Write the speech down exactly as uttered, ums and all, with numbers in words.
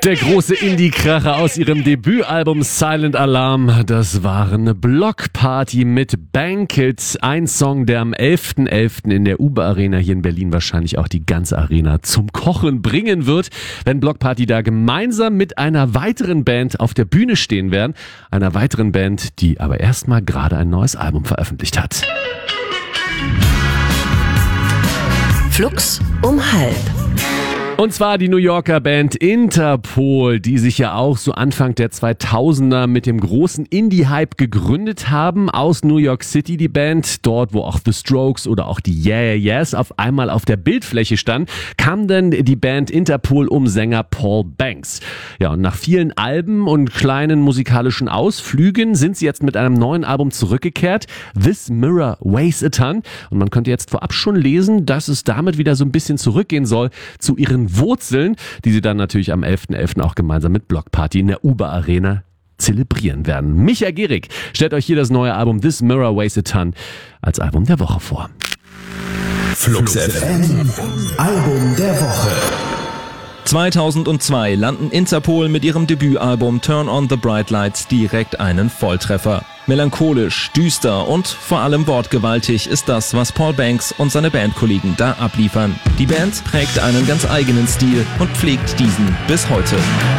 Der große Indie-Kracher aus ihrem Debütalbum Silent Alarm, das waren Block Party mit Banquet. Ein Song, der am elften elften in der Uber Arena hier in Berlin wahrscheinlich auch die ganze Arena zum Kochen bringen wird, wenn Block Party da gemeinsam mit einer weiteren Band auf der Bühne stehen werden. Einer weiteren Band, die aber erstmal gerade ein neues Album veröffentlicht hat. Flux um halb. Und zwar die New Yorker Band Interpol, die sich ja auch so Anfang der zweitausender mit dem großen Indie-Hype gegründet haben. Aus New York City die Band, dort wo auch The Strokes oder auch die Yeah Yeah Yeahs auf einmal auf der Bildfläche standen, kam dann die Band Interpol um Sänger Paul Banks. Ja, und nach vielen Alben und kleinen musikalischen Ausflügen sind sie jetzt mit einem neuen Album zurückgekehrt. This Mirror Weighs a Ton. Und man könnte jetzt vorab schon lesen, dass es damit wieder so ein bisschen zurückgehen soll zu ihren Wurzeln, die sie dann natürlich am elften elften auch gemeinsam mit Block Party in der Uber Arena zelebrieren werden. Micha Gehrig stellt euch hier das neue Album This Mirror Weighs a Ton als Album der Woche vor. Flux F M, Album der Woche. zweitausendzwei landen Interpol mit ihrem Debütalbum Turn on the Bright Lights direkt einen Volltreffer. Melancholisch, düster und vor allem wortgewaltig ist das, was Paul Banks und seine Bandkollegen da abliefern. Die Band prägt einen ganz eigenen Stil und pflegt diesen bis heute.